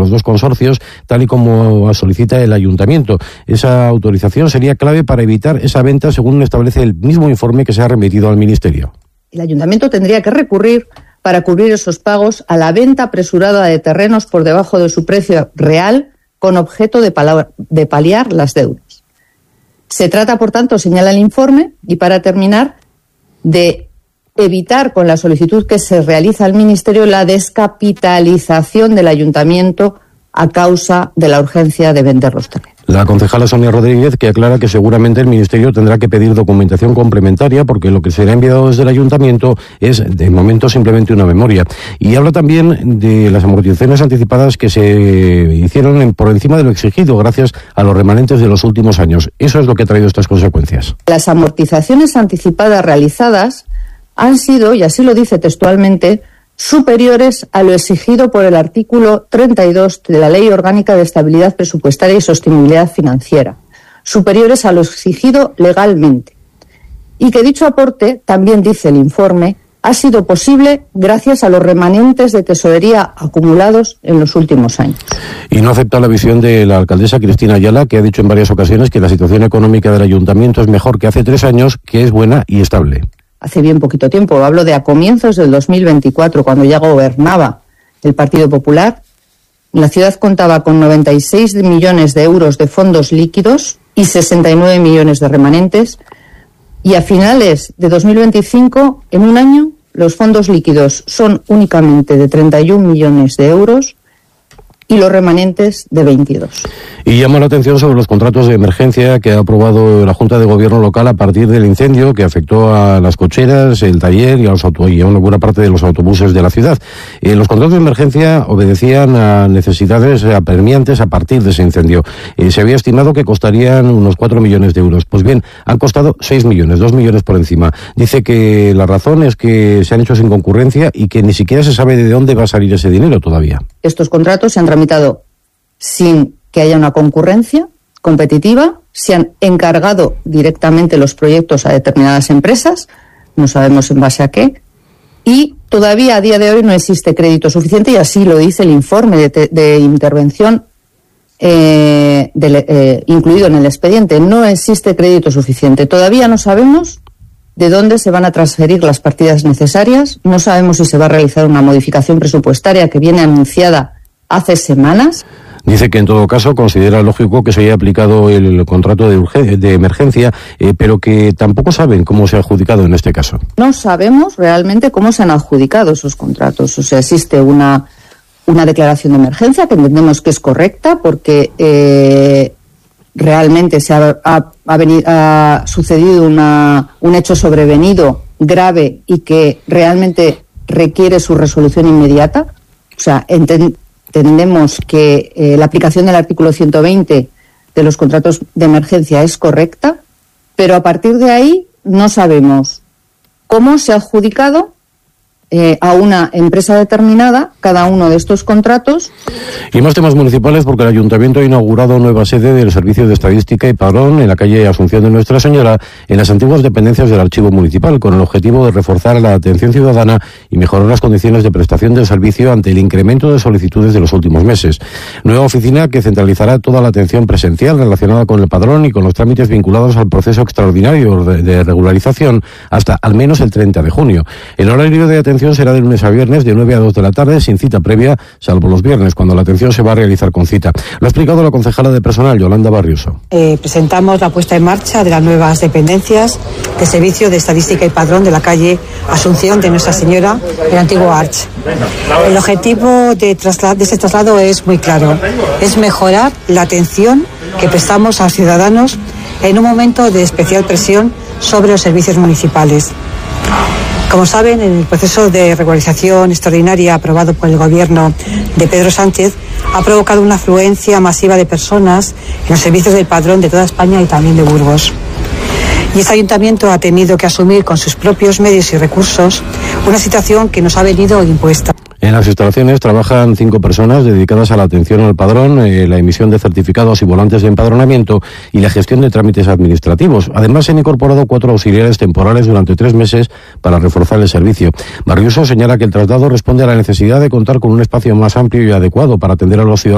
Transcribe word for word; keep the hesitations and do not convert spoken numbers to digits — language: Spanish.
los dos consorcios, tal y como solicita el ayuntamiento. Esa autorización sería clave para evitar esa venta, según establece el mismo informe que se ha remitido al Ministerio. El ayuntamiento tendría que recurrir para cubrir esos pagos a la venta apresurada de terrenos por debajo de su precio real, con objeto de, pala- de paliar las deudas. Se trata, por tanto, señala el informe, y para terminar, de evitar con la solicitud que se realiza al Ministerio la descapitalización del ayuntamiento a causa de la urgencia de vender los terrenos. La concejala Sonia Rodríguez, que aclara que seguramente el Ministerio tendrá que pedir documentación complementaria, porque lo que será enviado desde el Ayuntamiento es, de momento, simplemente una memoria. Y habla también de las amortizaciones anticipadas que se hicieron en, por encima de lo exigido, gracias a los remanentes de los últimos años. Eso es lo que ha traído estas consecuencias. Las amortizaciones anticipadas realizadas han sido, y así lo dice textualmente, superiores a lo exigido por el artículo treinta y dos de la Ley Orgánica de Estabilidad Presupuestaria y Sostenibilidad Financiera, superiores a lo exigido legalmente. Y que dicho aporte, también dice el informe, ha sido posible gracias a los remanentes de tesorería acumulados en los últimos años. Y no acepta la visión de la alcaldesa Cristina Ayala, que ha dicho en varias ocasiones que la situación económica del ayuntamiento es mejor que hace tres años, que es buena y estable. Hace bien poquito tiempo, hablo de a comienzos del dos mil veinticuatro, cuando ya gobernaba el Partido Popular, la ciudad contaba con noventa y seis millones de euros de fondos líquidos y sesenta y nueve millones de remanentes, y a finales de dos mil veinticinco, en un año, los fondos líquidos son únicamente de treinta y un millones de euros y los remanentes de veintidós. Y llama la atención sobre los contratos de emergencia que ha aprobado la Junta de Gobierno local a partir del incendio que afectó a las cocheras, el taller y a, los auto- y a una buena parte de los autobuses de la ciudad. Eh, los contratos de emergencia obedecían a necesidades apremiantes a partir de ese incendio. Eh, se había estimado que costarían unos cuatro millones de euros. Pues bien, han costado seis millones, dos millones por encima. Dice que la razón es que se han hecho sin concurrencia y que ni siquiera se sabe de dónde va a salir ese dinero todavía. Estos contratos se han tramitado sin que haya una concurrencia competitiva, se han encargado directamente los proyectos a determinadas empresas, no sabemos en base a qué, y todavía a día de hoy no existe crédito suficiente, y así lo dice el informe de, te, de intervención eh, de, eh, incluido en el expediente. No existe crédito suficiente. Todavía no sabemos de dónde se van a transferir las partidas necesarias, no sabemos si se va a realizar una modificación presupuestaria que viene anunciada hace semanas. Dice que en todo caso considera lógico que se haya aplicado el contrato de, urgen- de emergencia, eh, pero que tampoco saben cómo se ha adjudicado en este caso. No sabemos realmente cómo se han adjudicado esos contratos. O sea, existe una, una declaración de emergencia que entendemos que es correcta porque eh, realmente se ha, ha, ha, venido, ha sucedido una, un hecho sobrevenido grave y que realmente requiere su resolución inmediata. O sea, entendemos Entendemos que eh, la aplicación del artículo ciento veinte de los contratos de emergencia es correcta, pero a partir de ahí no sabemos cómo se ha adjudicado eh, a una empresa determinada cada uno de estos contratos. Y más temas municipales, porque el Ayuntamiento ha inaugurado nueva sede del Servicio de Estadística y Padrón en la calle Asunción de Nuestra Señora, en las antiguas dependencias del Archivo Municipal, con el objetivo de reforzar la atención ciudadana y mejorar las condiciones de prestación del servicio ante el incremento de solicitudes de los últimos meses. Nueva oficina que centralizará toda la atención presencial relacionada con el padrón y con los trámites vinculados al proceso extraordinario de, de regularización hasta al menos el treinta de junio. El horario de atención será de lunes a viernes de nueve a dos de la tarde, sin cita previa, salvo los viernes, cuando la atención se va a realizar con cita. Lo ha explicado la concejala de personal, Yolanda Barrioso. Eh, presentamos la puesta en marcha de las nuevas dependencias de Servicio de Estadística y Padrón de la calle Asunción de Nuestra Señora, el antiguo Arch. El objetivo de, trasla- de este traslado es muy claro, es mejorar la atención que prestamos a los ciudadanos en un momento de especial presión sobre los servicios municipales. Como saben, en el proceso de regularización extraordinaria aprobado por el gobierno de Pedro Sánchez ha provocado una afluencia masiva de personas en los servicios del padrón de toda España y también de Burgos. Y este ayuntamiento ha tenido que asumir con sus propios medios y recursos una situación que nos ha venido impuesta. En las instalaciones trabajan cinco personas dedicadas a la atención al padrón, eh, la emisión de certificados y volantes de empadronamiento y la gestión de trámites administrativos. Además, se han incorporado cuatro auxiliares temporales durante tres meses para reforzar el servicio. Barrioso señala que el traslado responde a la necesidad de contar con un espacio más amplio y adecuado para atender a los ciudadanos